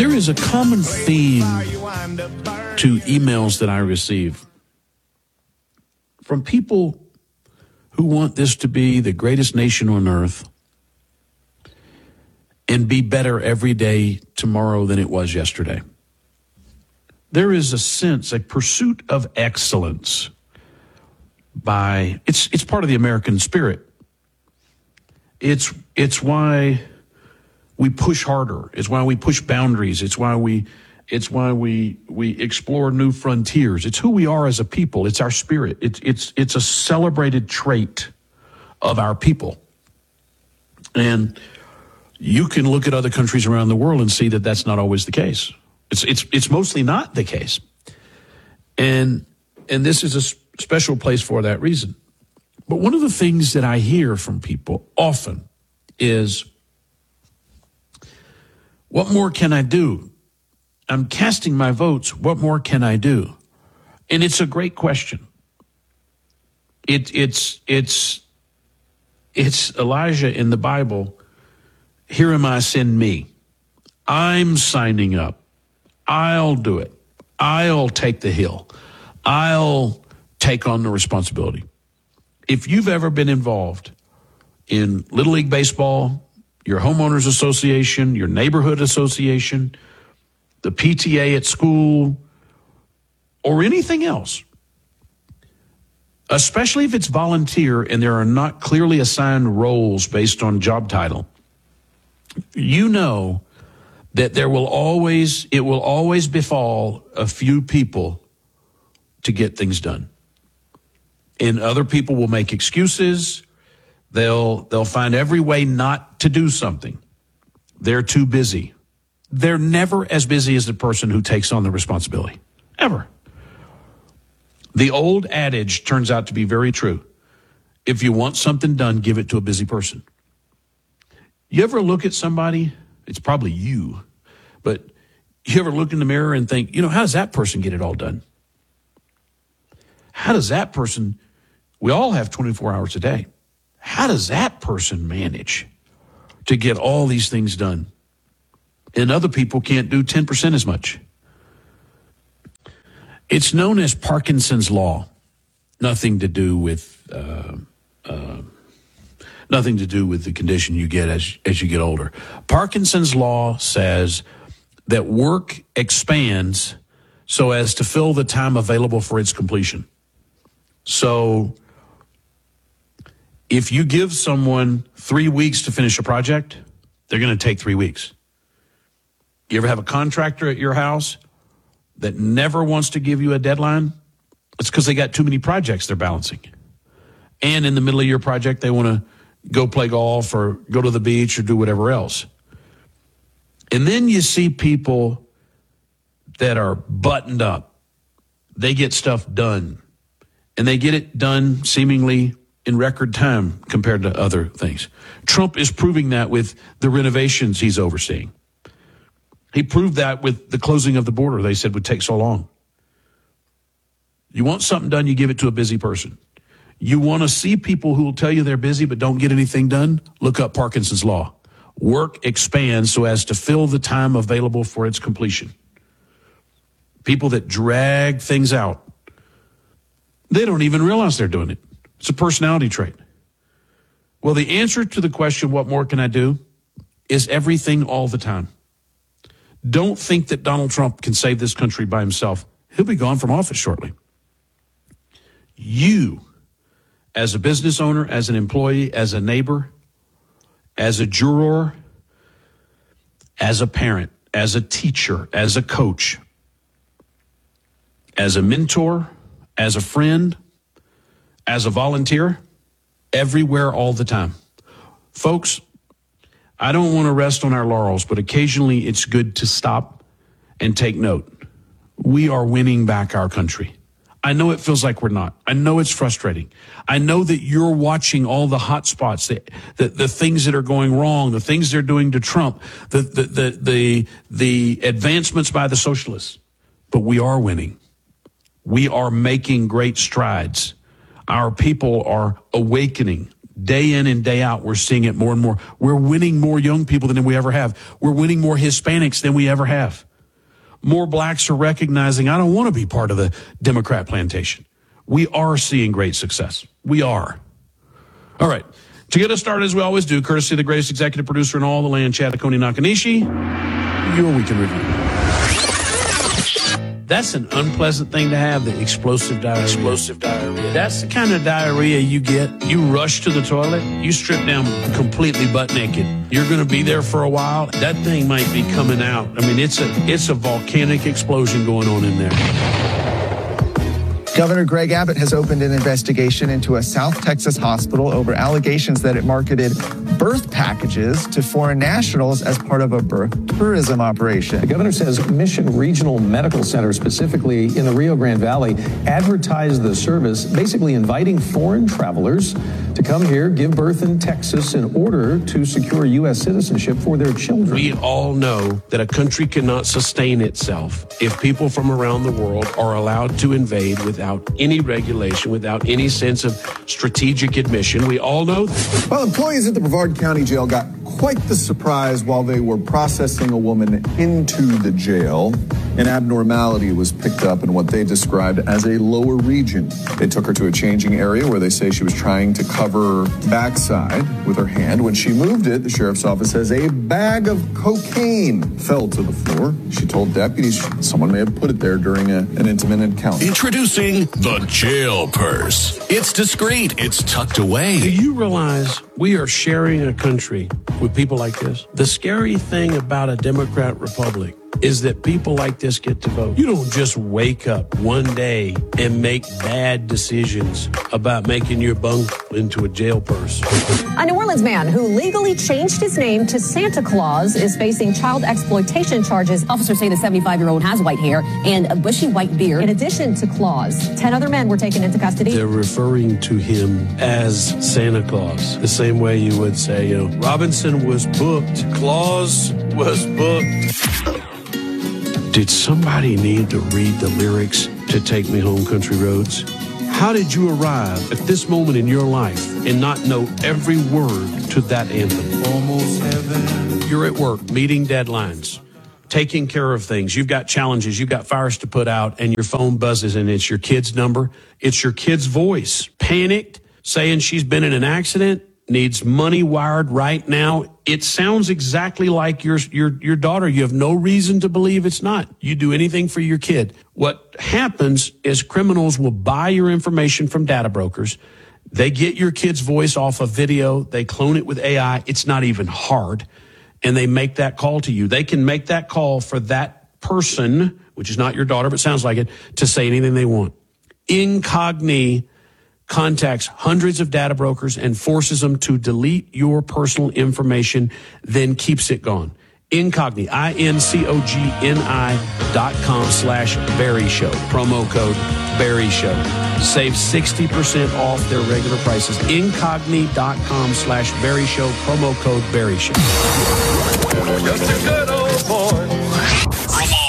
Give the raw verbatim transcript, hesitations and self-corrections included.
There is a common theme to emails that I receive from people who want this to be the greatest nation on earth and be better every day tomorrow than it was yesterday. There is a sense, a pursuit of excellence by, it's it's part of the American spirit. It's it's why we push harder. It's why we push boundaries. It's why we it's why we we explore new frontiers. It's who we are as a people. It's our spirit. It's it's it's a celebrated trait of our people. And you can look at other countries around the world and see that that's not always the case. It's it's it's mostly not the case. And and this is a special place for that reason. But one of the things that I hear from people often is, what more can I do? I'm casting my votes. What more can I do? And it's a great question. It, it's, it's, it's Elijah in the Bible. Here am I, send me. I'm signing up. I'll do it. I'll take the hill. I'll take on the responsibility. If you've ever been involved in Little League Baseball, your homeowners association, your neighborhood association, the P T A at school, or anything else, especially if it's volunteer and there are not clearly assigned roles based on job title, you know that there will always, it will always befall a few people to get things done. And other people will make excuses. They'll they'll find every way not to do something. They're too busy. They're never as busy as the person who takes on the responsibility. Ever. The old adage turns out to be very true. If you want something done, give it to a busy person. You ever look at somebody, it's probably you, but you ever look in the mirror and think, you know, how does that person get it all done? How does that person, we all have twenty-four hours a day. How does that person manage to get all these things done? And other people can't do ten percent as much. It's known as Parkinson's Law. Nothing to do with, uh, uh, nothing to do with the condition you get as, as you get older. Parkinson's Law says that work expands so as to fill the time available for its completion. So if you give someone three weeks to finish a project, they're going to take three weeks. You ever have a contractor at your house that never wants to give you a deadline? It's because they got too many projects they're balancing. And in the middle of your project, they want to go play golf or go to the beach or do whatever else. And then you see people that are buttoned up. They get stuff done. And they get it done seemingly in record time compared to other things. Trump is proving that with the renovations he's overseeing. He proved that with the closing of the border they said would take so long. You want something done, you give it to a busy person. You want to see people who will tell you they're busy but don't get anything done? Look up Parkinson's Law. Work expands so as to fill the time available for its completion. People that drag things out, they don't even realize they're doing it. It's a personality trait. Well, the answer to the question, what more can I do, is everything all the time. Don't think that Donald Trump can save this country by himself. He'll be gone from office shortly. You, as a business owner, as an employee, as a neighbor, as a juror, as a parent, as a teacher, as a coach, as a mentor, as a friend, as a volunteer, everywhere, all the time. Folks, I don't want to rest on our laurels, but occasionally it's good to stop and take note. We are winning back our country. I know it feels like we're not. I know it's frustrating. I know that you're watching all the hot spots, the, the, the things that are going wrong, the things they're doing to Trump, the, the, the, the, the advancements by the socialists. But we are winning. We are making great strides. Our people are awakening. Day in and day out, we're seeing it more and more. We're winning more young people than we ever have. We're winning more Hispanics than we ever have. More blacks are recognizing, I don't want to be part of the Democrat plantation. We are seeing great success. We are. All right. To get us started, as we always do, courtesy of the greatest executive producer in all the land, Chad Coney Nakanishi, your weekend review. That's an unpleasant thing to have, the explosive diarrhea. Explosive diarrhea. That's the kind of diarrhea you get. You rush to the toilet, you strip down completely butt naked. You're going to be there for a while. That thing might be coming out. I mean, it's a it's a volcanic explosion going on in there. Governor Greg Abbott has opened an investigation into a South Texas hospital over allegations that it marketed birth packages to foreign nationals as part of a birth tourism operation. The governor says Mission Regional Medical Center, specifically in the Rio Grande Valley, advertised the service, basically inviting foreign travelers to come here, give birth in Texas in order to secure U S citizenship for their children. We all know that a country cannot sustain itself if people from around the world are allowed to invade without any regulation, without any sense of strategic admission. We all know that. Well, employees at the Brevard County Jail got quite the surprise while they were processing a woman into the jail. An abnormality was picked up in what they described as a lower region. They took her to a changing area where they say she was trying to cover her backside with her hand. When she moved it, the sheriff's office says a bag of cocaine fell to the floor. She told deputies someone may have put it there during a, an intimate encounter. Introducing the jail purse. It's discreet. It's tucked away. Do you realize we are sharing a country with people like this? The scary thing about a Democrat republic is that people like this get to vote. You don't just wake up one day and make bad decisions about making your bunk into a jail purse. A New Orleans man who legally changed his name to Santa Claus is facing child exploitation charges. Officers say the seventy-five-year-old has white hair and a bushy white beard. In addition to Claus, ten other men were taken into custody. They're referring to him as Santa Claus, the same way you would say, you know, Robinson was booked, Claus was booked. Did somebody need to read the lyrics to Take Me Home Country Roads? How did you arrive at this moment in your life and not know every word to that anthem? Almost heaven. You're at work, meeting deadlines, taking care of things. You've got challenges. You've got fires to put out, and your phone buzzes, and it's your kid's number. It's your kid's voice. Panicked, saying she's been in an accident, needs money wired right now. It sounds exactly like your, your, your daughter. You have no reason to believe it's not. You do anything for your kid. What happens is criminals will buy your information from data brokers. They get your kid's voice off of video. They clone it with A I. It's not even hard. And they make that call to you. They can make that call for that person, which is not your daughter, but sounds like it, to say anything they want. Incogni contacts hundreds of data brokers and forces them to delete your personal information, then keeps it gone. Incogni, I N C O G N I dot com slash Barry Show. Promo code Barry Show. Save sixty percent off their regular prices. Incogni dot com slash Barry Show. Promo code Barry Show. Just a good old boy.